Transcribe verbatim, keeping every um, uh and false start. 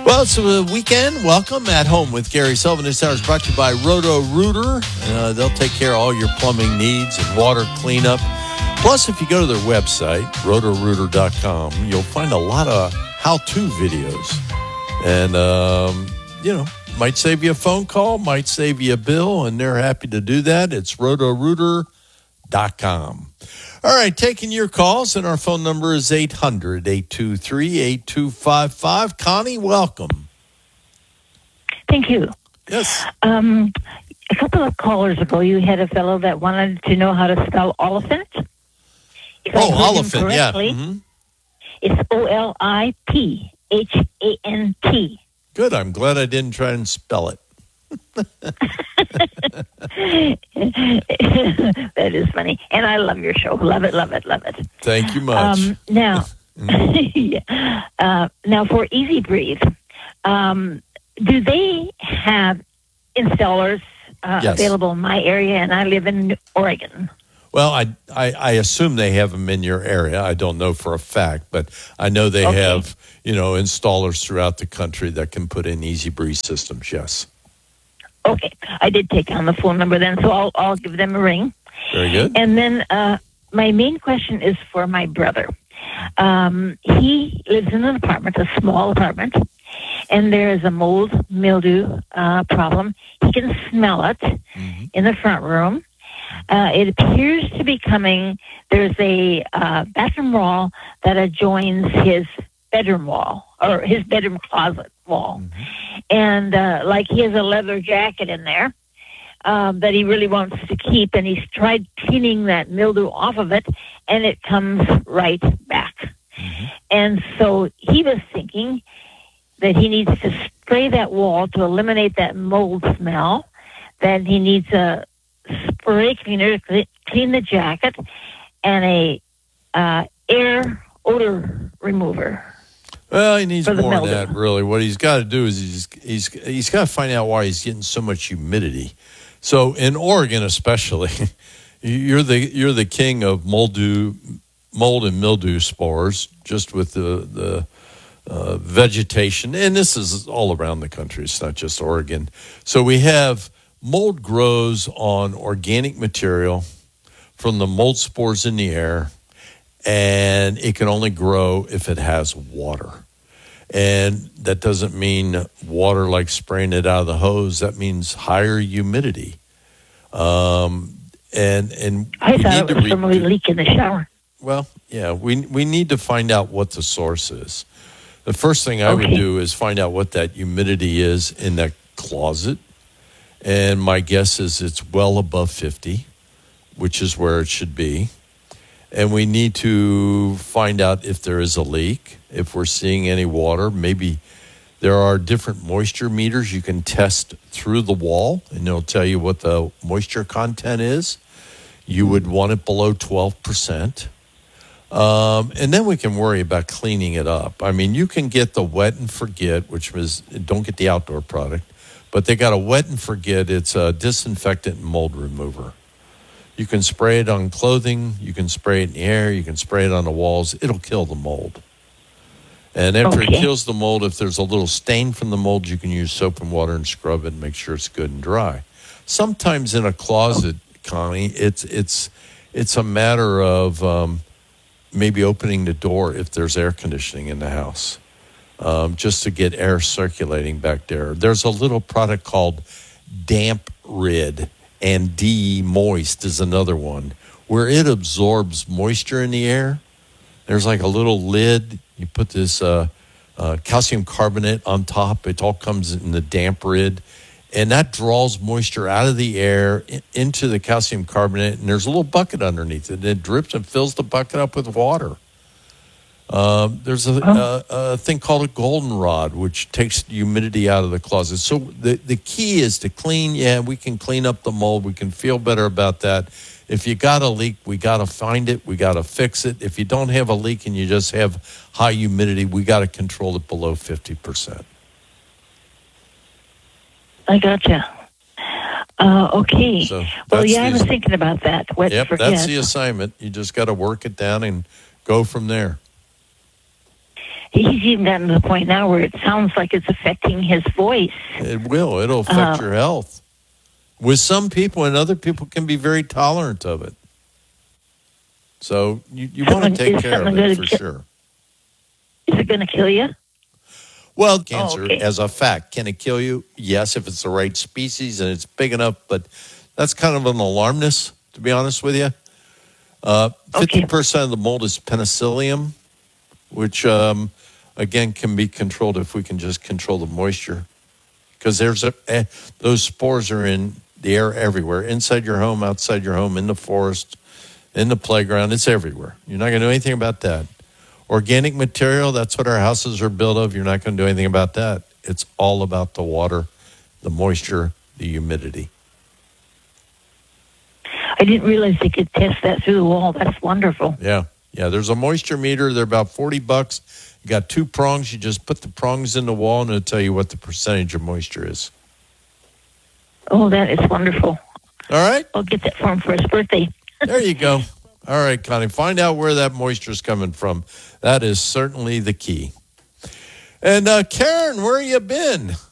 Well, it's a weekend. Welcome at home with Gary Sullivan. This hour is brought to you by Roto-Rooter. Uh, they'll take care of all your plumbing needs and water cleanup. Plus, if you go to their website, roto rooter dot com, you'll find a lot of how-to videos. And, um, you know, might save you a phone call, might save you a bill, and they're happy to do that. It's roto rooter dot com. All right, taking your calls, and our phone number is eight hundred, eight two three, eight two five five. Connie, welcome. Thank you. Yes. Um, a couple of callers ago, you had a fellow that wanted to know how to spell Oliphant. If oh, I heard him Oliphant, yeah. Mm-hmm. It's O L I P H A N T. Good. I'm glad I didn't try and spell it. That is funny. And I love your show. Love it, love it, love it. Thank you much. Um, now, yeah. uh, now for Easy Breathe, um, do they have installers uh, yes. available in my area? And I live in Oregon. Well, I, I I assume they have them in your area. I don't know for a fact, but I know they okay. have, you know, installers throughout the country that can put in Easy Breathe systems, yes. Okay. I did take down the phone number then, so I'll, I'll give them a ring. Very good. And then uh, my main question is for my brother. Um, he lives in an apartment, a small apartment, and there is a mold mildew uh, problem. He can smell it mm-hmm. in the front room. Uh, it appears to be coming. There's a uh, bathroom wall that adjoins his bedroom wall, or his bedroom closet wall. Mm-hmm. And uh, like he has a leather jacket in there um, that he really wants to keep, and he's tried cleaning that mildew off of it, and it comes right back. Mm-hmm. And so he was thinking that he needs to spray that wall to eliminate that mold smell, that he needs a spray cleaner to clean the jacket, and a uh, air odor remover. Well, he needs more than that, really. What he's got to do is he's he's he's got to find out why he's getting so much humidity. So in Oregon, especially, you're the you're the king of moldew, mold and mildew spores, just with the the uh, vegetation, and this is all around the country. It's not just Oregon. So we have mold grows on organic material from the mold spores in the air, and it can only grow if it has water. And that doesn't mean water like spraying it out of the hose. That means higher humidity. Um, and and I we thought need it was to re- from a leak in the shower. Well, yeah, we we need to find out what the source is. The first thing I okay. would do is find out what that humidity is in that closet. And my guess is it's well above fifty, which is where it should be. And we need to find out if there is a leak, if we're seeing any water. Maybe there are different moisture meters you can test through the wall, and it'll tell you what the moisture content is. You would want it below twelve percent. Um, and then we can worry about cleaning it up. I mean, you can get the wet and forget, which was, don't get the outdoor product. But they got a wet and forget. It's a disinfectant and mold remover. You can spray it on clothing. You can spray it in the air. You can spray it on the walls. It'll kill the mold. And after okay. it kills the mold, if there's a little stain from the mold, you can use soap and water and scrub it and make sure it's good and dry. Sometimes in a closet, Connie, it's it's it's a matter of um, maybe opening the door if there's air conditioning in the house. Um, just to get air circulating back there. There's a little product called Damp Rid, and D-Moist is another one, where it absorbs moisture in the air. There's like a little lid. You put this uh, uh, calcium carbonate on top. It all comes in the Damp Rid, and that draws moisture out of the air in, into the calcium carbonate, and there's a little bucket underneath it, and it drips and fills the bucket up with water. Um, there's a, oh. a, a thing called a goldenrod, which takes humidity out of the closet. So the, the key is to clean. Yeah, we can clean up the mold. We can feel better about that. If you got a leak, we got to find it. We got to fix it. If you don't have a leak and you just have high humidity, we got to control it below fifty percent. I gotcha. Uh, okay. So well, yeah, the, I was thinking about that. Wet yep, forget. that's the assignment. You just got to work it down and go from there. he's even gotten to the point now where it sounds like it's affecting his voice. It will. It'll affect Uh, your health. With some people, and other people can be very tolerant of it. So you, you want to Something- take is care of something it gonna for ki- sure. Is it going to kill you? Well, cancer, okay. as a fact, can it kill you? Yes, if it's the right species and it's big enough, but that's kind of an alarmness, to be honest with you. Uh, Okay. fifty percent of the mold is penicillium, which, um, again, can be controlled if we can just control the moisture. Because there's a, eh, those spores are in the air everywhere, inside your home, outside your home, in the forest, in the playground. It's everywhere. You're not going to do anything about that. Organic material, that's what our houses are built of. You're not going to do anything about that. It's all about the water, the moisture, the humidity. I didn't realize they could test that through the wall. That's wonderful. Yeah. Yeah, there's a moisture meter. They're about forty bucks. You got two prongs. You just put the prongs in the wall, and it'll tell you what the percentage of moisture is. Oh, that is wonderful. All right? I'll get that for him for his birthday. There you go. All right, Connie, find out where that moisture is coming from. That is certainly the key. And uh, Karen, where you been?